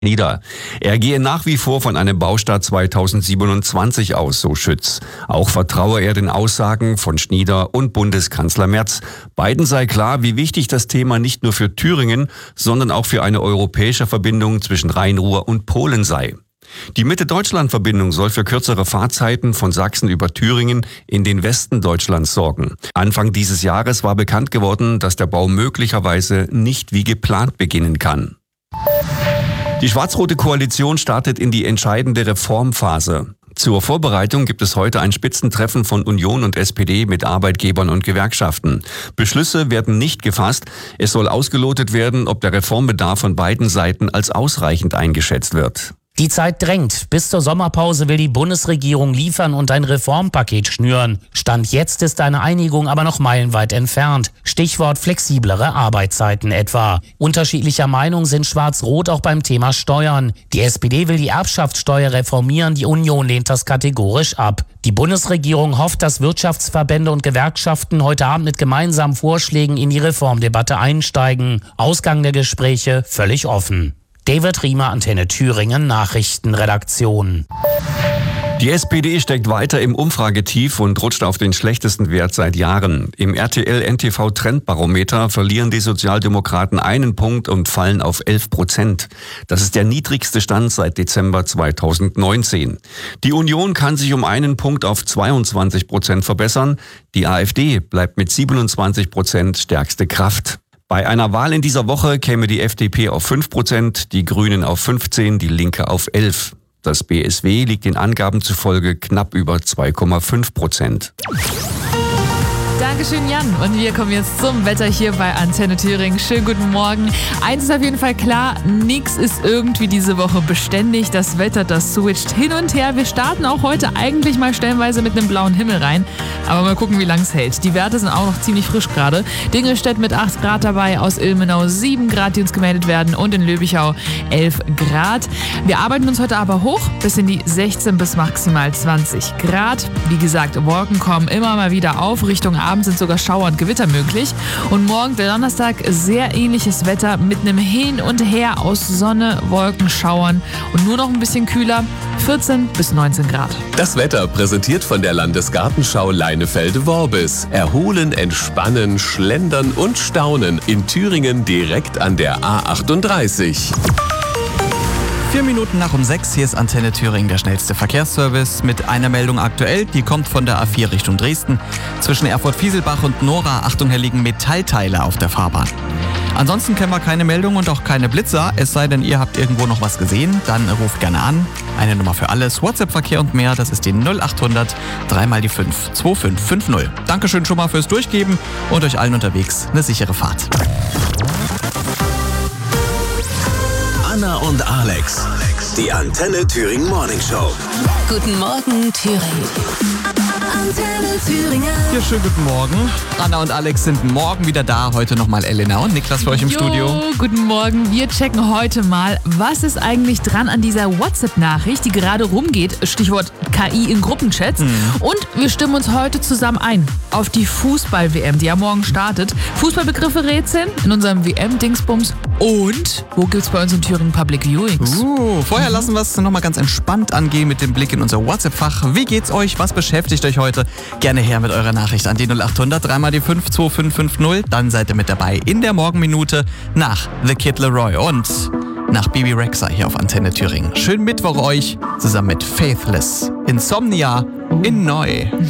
nieder. Er gehe nach wie vor von einem Baustart 2027 aus, so Schütz. Auch vertraue er den Aussagen von Schnieder und Bundeskanzler Merz. Beiden sei klar, wie wichtig das Thema nicht nur für Thüringen, sondern auch für eine europäische Verbindung zwischen Rhein-Ruhr und Polen sei. Die Mitte-Deutschland-Verbindung soll für kürzere Fahrzeiten von Sachsen über Thüringen in den Westen Deutschlands sorgen. Anfang dieses Jahres war bekannt geworden, dass der Bau möglicherweise nicht wie geplant beginnen kann. Die schwarz-rote Koalition startet in die entscheidende Reformphase. Zur Vorbereitung gibt es heute ein Spitzentreffen von Union und SPD mit Arbeitgebern und Gewerkschaften. Beschlüsse werden nicht gefasst. Es soll ausgelotet werden, ob der Reformbedarf von beiden Seiten als ausreichend eingeschätzt wird. Die Zeit drängt. Bis zur Sommerpause will die Bundesregierung liefern und ein Reformpaket schnüren. Stand jetzt ist eine Einigung aber noch meilenweit entfernt. Stichwort flexiblere Arbeitszeiten etwa. Unterschiedlicher Meinung sind Schwarz-Rot auch beim Thema Steuern. Die SPD will die Erbschaftssteuer reformieren, die Union lehnt das kategorisch ab. Die Bundesregierung hofft, dass Wirtschaftsverbände und Gewerkschaften heute Abend mit gemeinsamen Vorschlägen in die Reformdebatte einsteigen. Ausgang der Gespräche völlig offen. David Riemer, Antenne Thüringen, Nachrichtenredaktion. Die SPD steckt weiter im Umfragetief und rutscht auf den schlechtesten Wert seit Jahren. Im RTL-NTV-Trendbarometer verlieren die Sozialdemokraten 1 Punkt und fallen auf 11%. Das ist der niedrigste Stand seit Dezember 2019. Die Union kann sich um 1 Punkt auf 22% verbessern. Die AfD bleibt mit 27% stärkste Kraft. Bei einer Wahl in dieser Woche käme die FDP auf 5%, die Grünen auf 15%, die Linke auf 11%. Das BSW liegt den Angaben zufolge knapp über 2,5%. Dankeschön, Jan. Und wir kommen jetzt zum Wetter hier bei Antenne Thüringen. Schönen guten Morgen. Eins ist auf jeden Fall klar, nichts ist irgendwie diese Woche beständig. Das Wetter, das switcht hin und her. Wir starten auch heute eigentlich mal stellenweise mit einem blauen Himmel rein. Aber mal gucken, wie lang es hält. Die Werte sind auch noch ziemlich frisch gerade. Dingelstedt mit 8 Grad dabei, aus Ilmenau 7 Grad, die uns gemeldet werden und in Löbichau 11 Grad. Wir arbeiten uns heute aber hoch bis in die 16 bis maximal 20 Grad. Wie gesagt, Wolken kommen immer mal wieder auf. Richtung Abend sind sogar Schauer und Gewitter möglich. Und morgen, der Donnerstag, sehr ähnliches Wetter mit einem Hin und Her aus Sonne, Wolken, Schauern und nur noch ein bisschen kühler, 14 bis 19 Grad. Das Wetter präsentiert von der Landesgartenschau Leinefelde-Worbis. Erholen, entspannen, schlendern und staunen in Thüringen direkt an der A38. 4 Minuten nach um 6, hier ist Antenne Thüringen, der schnellste Verkehrsservice mit einer Meldung aktuell, die kommt von der A4 Richtung Dresden. Zwischen Erfurt-Fieselbach und Nora, Achtung, hier liegen Metallteile auf der Fahrbahn. Ansonsten kennen wir keine Meldung und auch keine Blitzer, es sei denn, ihr habt irgendwo noch was gesehen, dann ruft gerne an. Eine Nummer für alles, WhatsApp-Verkehr und mehr, das ist die 0800 3 mal die 5 2550. Dankeschön schon mal fürs Durchgeben und euch allen unterwegs eine sichere Fahrt. Anna und Alex, die Antenne Thüringen Morning Show. Guten Morgen, Thüringen. Antenne Thüringen. Ja, schönen guten Morgen. Anna und Alex sind morgen wieder da. Heute nochmal Elena und Niklas für euch im Studio. Guten Morgen. Wir checken heute mal, was ist eigentlich dran an dieser WhatsApp-Nachricht, die gerade rumgeht. Stichwort KI in Gruppenchats. Und wir stimmen uns heute zusammen ein auf die Fußball-WM, die ja morgen startet. Fußballbegriffe rätseln in unserem WM-Dingsbums. Und wo gibt's bei uns in Thüringen Public Viewings? Vorher lassen wir es nochmal ganz entspannt angehen mit dem Blick in unser WhatsApp-Fach. Wie geht's euch? Was beschäftigt euch heute? Gerne her mit eurer Nachricht an die 0800 3 mal die 5 2550. Dann seid ihr mit dabei in der Morgenminute nach The Kid Laroi und nach Bibi Rexha hier auf Antenne Thüringen. Schönen Mittwoch euch zusammen mit Faithless. Insomnia in Neu.